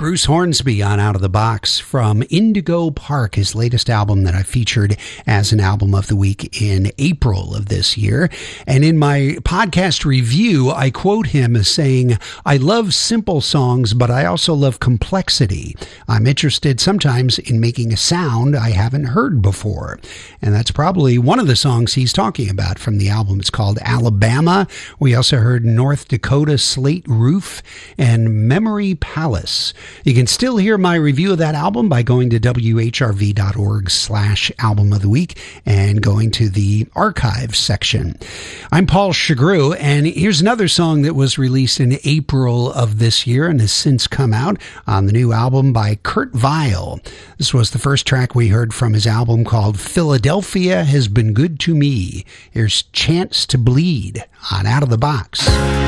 Bruce Hornsby on Out of the Box from Indigo Park, his latest album that I featured as an album of the week in April of this year. And in my podcast review, I quote him as saying, "I love simple songs, but I also love complexity. I'm interested sometimes in making a sound I haven't heard before." And that's probably one of the songs he's talking about from the album. It's called Alabama. We also heard North Dakota Slate Roof and Memory Palace. You can still hear my review of that album by going to whrv.org/album of the week and going to the archives section. I'm Paul Chagru, and here's another song that was released in April of this year and has since come out on the new album by Kurt Vile. This was the first track we heard from his album called Philadelphia Has Been Good to Me. Here's Chance to Bleed on Out of the Box.